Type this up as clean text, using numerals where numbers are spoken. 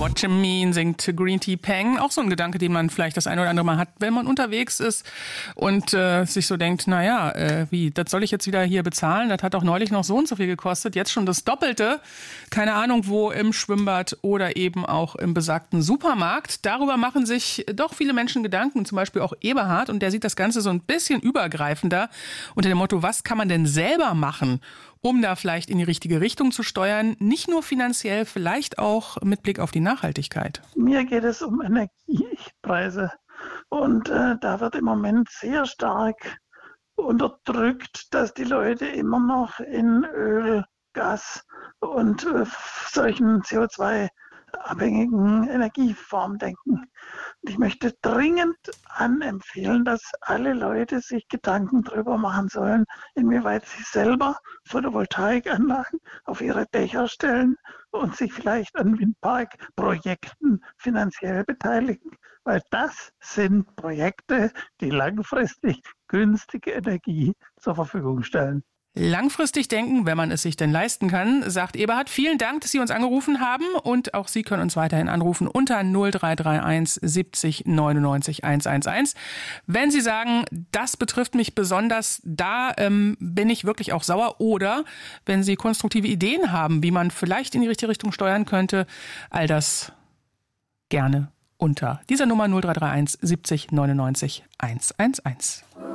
What You Mean singt Green Tea Peng. Auch so ein Gedanke, den man vielleicht das eine oder andere Mal hat, wenn man unterwegs ist und sich so denkt, das soll ich jetzt wieder hier bezahlen? Das hat doch neulich noch so und so viel gekostet, jetzt schon das Doppelte. Keine Ahnung wo, im Schwimmbad oder eben auch im besagten Supermarkt. Darüber machen sich doch viele Menschen Gedanken, zum Beispiel auch Eberhard, und der sieht das Ganze so ein bisschen übergreifender unter dem Motto, was kann man denn selber machen, um da vielleicht in die richtige Richtung zu steuern, nicht nur finanziell, vielleicht auch mit Blick auf die Nachhaltigkeit. Mir geht es um Energiepreise und da wird im Moment sehr stark unterdrückt, dass die Leute immer noch in Öl, Gas und solchen CO2-abhängigen Energieformen denken. Und ich möchte dringend anempfehlen, dass alle Leute sich Gedanken darüber machen sollen, inwieweit sie selber Photovoltaikanlagen auf ihre Dächer stellen und sich vielleicht an Windparkprojekten finanziell beteiligen. Weil das sind Projekte, die langfristig günstige Energie zur Verfügung stellen. Langfristig denken, wenn man es sich denn leisten kann, sagt Eberhard. Vielen Dank, dass Sie uns angerufen haben, und auch Sie können uns weiterhin anrufen unter 0331 70 99 111. Wenn Sie sagen, das betrifft mich besonders, da bin ich wirklich auch sauer, oder wenn Sie konstruktive Ideen haben, wie man vielleicht in die richtige Richtung steuern könnte, all das gerne unter dieser Nummer 0331 70 99 111.